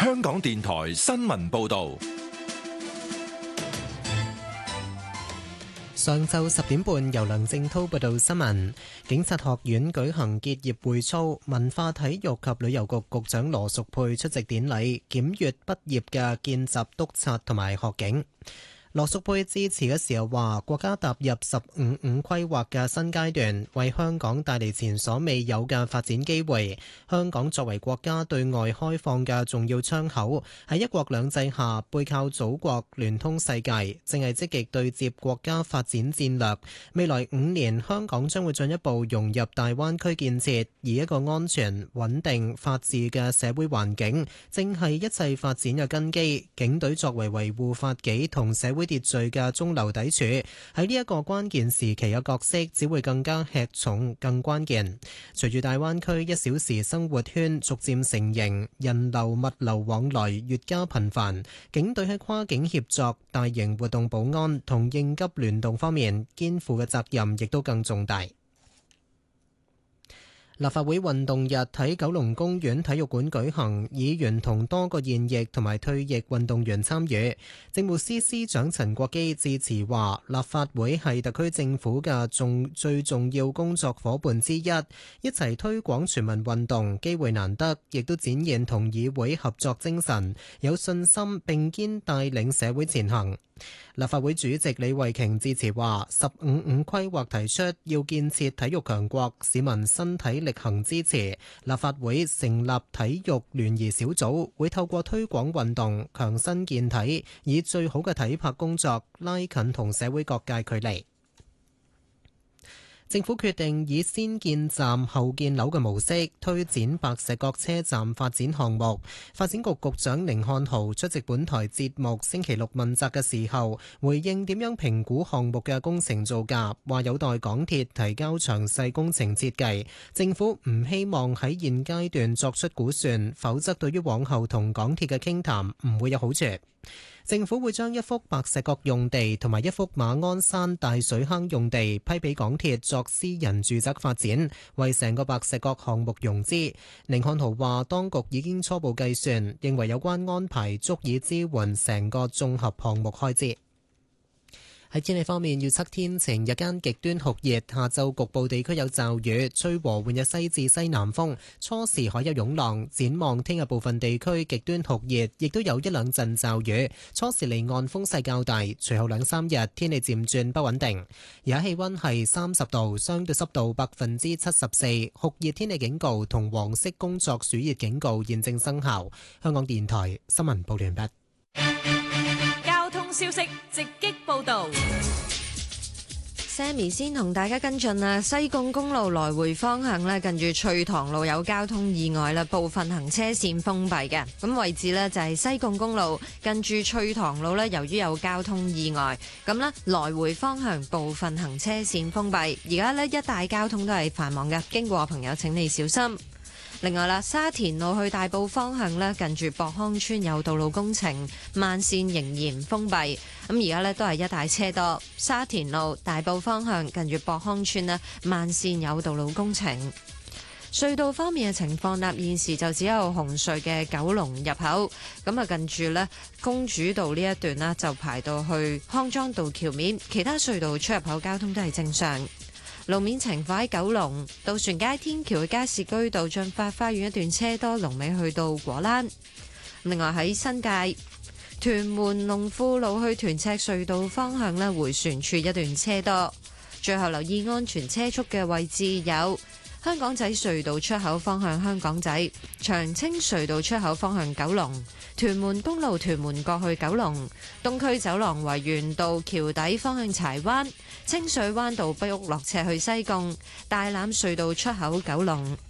香港電台新聞報道。 上晝10點半，由梁正滔報道新聞。警察學院舉行結業會操，文化體育及旅遊局局長羅淑佩出席典禮，檢閱畢業嘅見習督察同埋學警。羅淑佩致辭嘅時候話，國家踏入15+5規劃嘅新階段，為香港帶嚟前所未有嘅發展機會。香港作為國家對外開放嘅重要窗口，喺一國兩制下背靠祖國，聯通世界，正係積極對接國家發展戰略。未來5年，香港將會進一步融入大灣區建設，以一個安全、穩定、法治嘅社會環境，正係一切發展嘅根基。警隊作為維護法紀同社會秩序嘅中流砥柱，喺呢一個關鍵時期嘅角色只會更加吃重、更關鍵。隨住大灣區1小時生活圈逐漸成型，人流物流往來越加頻繁，警隊喺跨境協作、大型活動保安同應急聯動方面肩負嘅責任亦都更重大。立法會運動日喺九龍公園體育館舉行，議員同多個現役同埋退役運動員參與。政務司司長陳國基致辭話，立法會係特區政府嘅最重要工作夥伴之一，一齊推廣全民運動，機會難得，亦都展現同議會合作精神，有信心並肩帶領社會前行。立法會主席李慧瓊致辭話，15+5規劃提出要建設體育強國，市民身體力行支持。立法會成立體育聯誼小組，會透過推廣運動、強身健體，以最好嘅體魄工作拉近同社會各界距離。政府決定以先建站後建樓嘅模式推展白石角車站發展項目。發展局局長甯漢豪出席本台節目星期六問責嘅時候，回應點樣評估項目嘅工程造價，話有待港鐵提交詳細工程設計。政府唔希望喺現階段作出估算，否則對於往後同港鐵嘅傾談唔會有好處。政府會將一幅白石角用地同埋一幅馬鞍山大水坑用地批俾港鐵作私人住宅發展，為成個白石角項目融資。甯漢豪話，當局已經初步計算，認為有關安排足以支援成個綜合項目開支。喺天氣方面，預測天晴，日間極端酷熱，下晝局部地區有驟雨，吹和緩嘅西至西南風，初時海有湧浪。展望聽日部分地區極端酷熱，亦都有一兩陣驟雨，初時離岸風勢較大，隨後2-3日天氣漸轉不穩定。而家氣溫係30度，相對濕度74%，酷熱天氣警告同黃色工作暑熱警告現正生效。香港電台新聞報完畢。 消息直擊報導。 Sammy 先同大家跟進啦，西貢公路來回方向咧，近住翠塘路有交通意外啦，部分行車線封閉嘅。咁位置呢，就係西貢公路近住翠塘路咧，由於有交通意外，咁呢來回方向部分行車線封閉。而家呢，一帶交通都係繁忙嘅，經過朋友請你小心。另外啦，沙田路去大埔方向咧，近住博康村有道路工程，慢線仍然封閉。咁而家咧都係一大車多。沙田路大埔方向近住博康村咧，慢線有道路工程。隧道方面嘅情況啦，現時就只有紅隧嘅九龍入口，咁啊近住咧公主道呢一段啦，就排到去康莊道橋面，其他隧道出入口交通都係正常。路面情況喺九龍渡船街天橋嘅加士居道進發花園一段車多，龍尾去到果欄。另外喺新界屯門龍富路去屯赤隧道方向咧，迴旋處一段車多。最後留意安全車速嘅位置有香港仔隧道出口方向香港仔、長青隧道出口方向九龍、屯門公路屯門角去九龍、東區走廊維園道橋底方向柴灣、清水灣道北屋落斜去西貢、大欖隧道出口九龍。